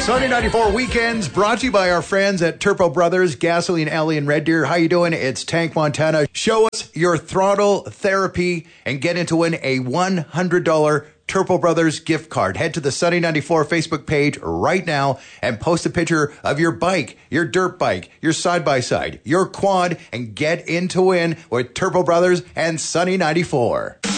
Sunny 94 Weekends brought to you by our friends at Turbo Brothers, Gasoline Alley in Red Deer. How you doing? It's Tank Montana. Show us your throttle therapy and get in to win a $100 Turbo Brothers gift card. Head to the Sunny 94 Facebook page right now and post a picture of your bike, your dirt bike, your side-by-side, your quad, and get in to win with Turbo Brothers and Sunny 94.